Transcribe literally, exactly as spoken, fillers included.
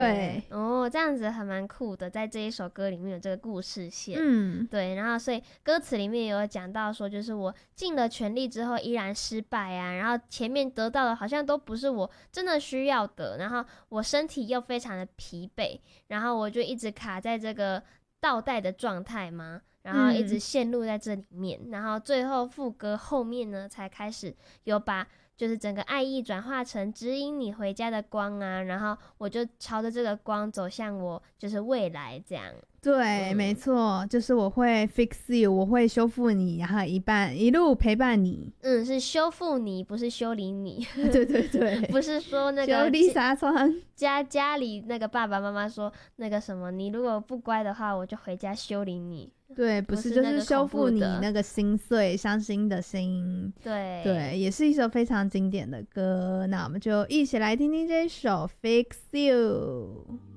对， 哦，这样子还蛮酷的，在这一首歌里面有这个故事线。 嗯， 对，然后所以歌词里面有讲到说，就是我尽了全力之后依然失败啊，然后前面得到的好像都不是我真的需要的，然后我身体又非常的疲惫，然后我就一直卡在这个倒带的状态嘛，然后一直陷入在这里面，嗯、然后最后副歌后面呢才开始有把就是整个爱意转化成指引你回家的光啊，然后我就朝着这个光走向我就是未来这样。 对、嗯、没错，就是我会 fix you， 我会修复你，然后一半一路陪伴你。 嗯，是修复你，不是修理你。 对对对， 不是说那个修理纱窗， 家家里那个爸爸妈妈说那个什么，你如果不乖的话我就回家修理你。 对，不是，就是修复你那个心碎伤心的心。 对对，也是一首非常经典的歌，那我们就一起来听听这首 Fix You。